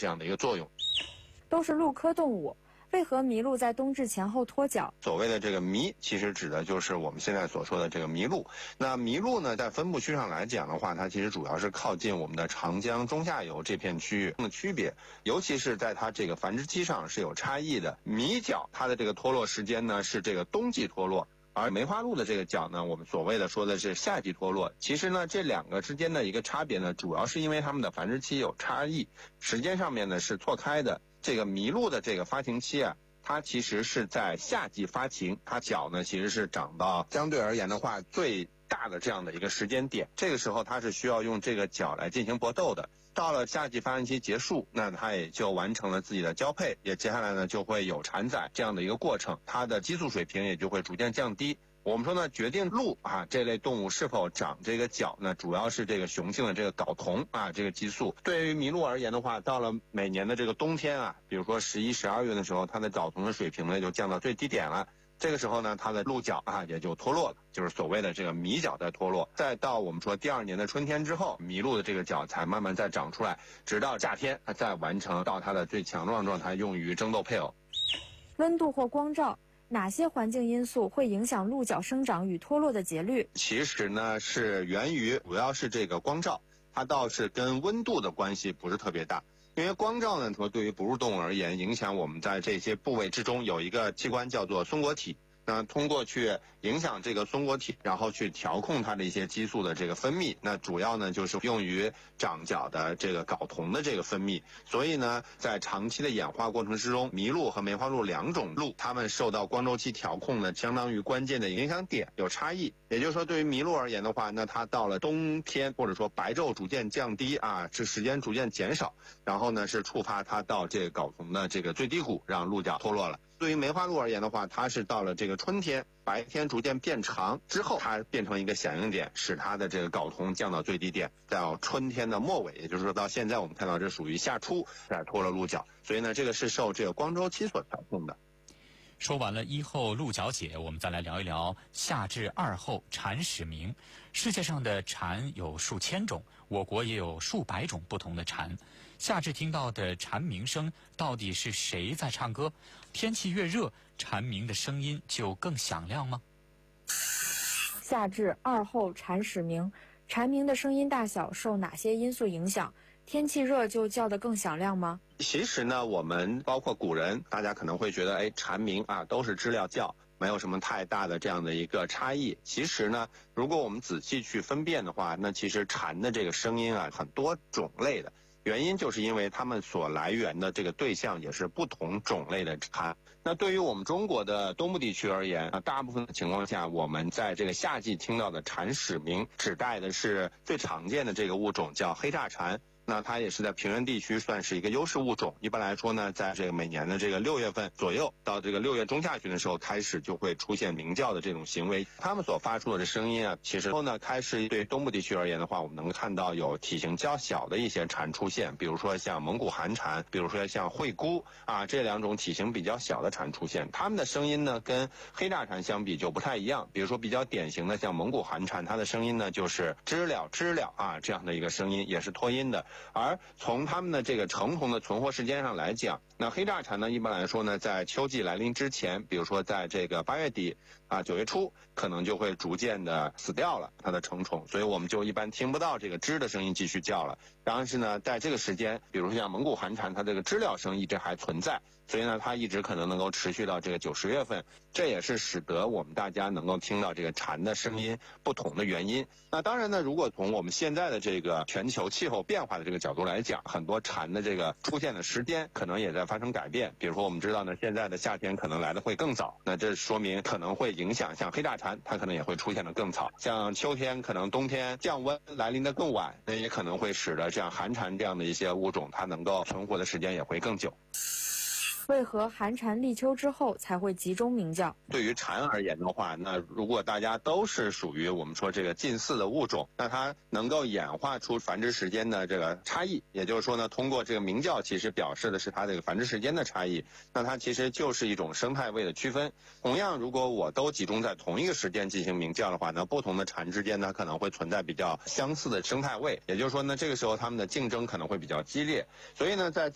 这样的一个作用。 都是陆科动物，为何麋鹿在冬至前后脱角？ 所谓的这个麋，其实指的就是我们现在所说的这个麋鹿。那麋鹿呢，在分布区上来讲的话，它其实主要是靠近我们的长江中下游这片区域的区别，尤其是在它这个繁殖期上是有差异的。麋角它的这个脱落时间呢是这个冬季脱落，而梅花鹿的这个角呢，我们所谓的说的是夏季脱落。其实呢，这两个之间的一个差别呢，主要是因为它们的繁殖期有差异，时间上面呢是错开的。这个麋鹿的这个发情期啊，它其实是在夏季发情，它角呢其实是长到相对而言的话最大的这样的一个时间点，这个时候它是需要用这个角来进行搏斗的。到了夏季发情期结束，那它也就完成了自己的交配，也接下来呢就会有产崽这样的一个过程，它的激素水平也就会逐渐降低。我们说呢，决定鹿这类动物是否长这个角呢，主要是这个雄性的这个睾酮这个激素。对于麋鹿而言的话，到了每年的这个冬天比如说11、12月的时候，它的睾酮的水平呢就降到最低点了。这个时候呢，它的鹿角也就脱落了，就是所谓的这个麋角在脱落。再到我们说第二年的春天之后，麋鹿的这个角才慢慢再长出来，直到夏天它再完成到它的最强壮状态，用于争斗配偶。 温度或光照，哪些环境因素会影响鹿角生长与脱落的节律？ 其实呢，是源于主要是这个光照，它倒是跟温度的关系不是特别大。因为光照呢，对于哺乳动物而言，影响我们在这些部位之中有一个器官叫做松果体。那通过去影响这个松果体，然后去调控它的一些激素的这个分泌，那主要呢就是用于长角的这个睾酮的这个分泌。所以呢，在长期的演化过程之中，麋鹿和梅花鹿两种鹿，它们受到光周期调控的相当于关键的影响点有差异。也就是说，对于麋鹿而言的话，那它到了冬天或者说白昼逐渐降低这时间逐渐减少，然后呢是触发它到这个睾酮的这个最低谷，让鹿角脱落了。对于梅花鹿而言的话，它是到了这个春天，白天逐渐变长之后，它变成一个响应点，使它的这个睾酮降到最低点，到春天的末尾，也就是说到现在我们看到这属于夏初才脱了鹿角，所以呢，这个是受这个光周期所调控的。 说完了一后鹿角解，我们再来聊一聊夏至二后蝉始鸣。世界上的蝉有数千种，我国也有数百种不同的蝉。夏至听到的蝉鸣声，到底是谁在唱歌？天气越热，蝉鸣的声音就更响亮吗？ 夏至二后蝉始鸣，蝉鸣的声音大小受哪些因素影响？天气热就叫得更响亮吗？ 其实呢，我们包括古人，大家可能会觉得，蝉鸣都是知了叫，没有什么太大的这样的一个差异。其实呢，如果我们仔细去分辨的话，那其实蝉的这个声音很多种类的。原因就是因为它们所来源的这个对象也是不同种类的蝉。那对于我们中国的东部地区而言，大部分的情况下，我们在这个夏季听到的蝉始鸣，指代的是最常见的这个物种叫黑炸蝉。那它也是在平原地区算是一个优势物种。一般来说呢，在这个每年的这个6月份左右到这个6月中下旬的时候，开始就会出现鸣叫的这种行为。它们所发出的这声音其实后呢，开始对东部地区而言的话，我们能看到有体型较小的一些蝉出现，比如说像蒙古寒蝉，比如说像惠姑这两种体型比较小的蝉出现。它们的声音呢，跟黑炸蝉相比就不太一样。比如说比较典型的像蒙古寒蝉，它的声音呢就是知了知了这样的一个声音，也是脱音的。而从它们的这个成虫的存活时间上来讲，那黑炸蝉呢，一般来说呢，在秋季来临之前，比如说在这个8月底9月初，可能就会逐渐的死掉了它的成虫，所以我们就一般听不到这个知的声音继续叫了。但是呢，在这个时间，比如说像蒙古寒蝉，它这个知了声一直还存在，所以呢，它一直可能能够持续到这个9、10月份，这也是使得我们大家能够听到这个蝉的声音不同的原因。那当然呢，如果从我们现在的这个全球气候变化的这个角度来讲，很多蝉的这个出现的时间可能也在发生改变。比如说我们知道呢，现在的夏天可能来的会更早，那这说明可能会影响像黑炸蝉，它可能也会出现的更早。像秋天可能冬天降温来临的更晚，那也可能会使得像寒蝉这样的一些物种，它能够存活的时间也会更久。 为何寒蝉立秋之后才会集中鸣叫？ 对于蝉而言的话，那如果大家都是属于我们说这个近似的物种，那它能够演化出繁殖时间的这个差异，也就是说呢，通过这个鸣叫其实表示的是它这个繁殖时间的差异，那它其实就是一种生态位的区分。同样，如果我都集中在同一个时间进行鸣叫的话，那不同的蝉之间呢可能会存在比较相似的生态位，也就是说呢，这个时候它们的竞争可能会比较激烈。所以呢，在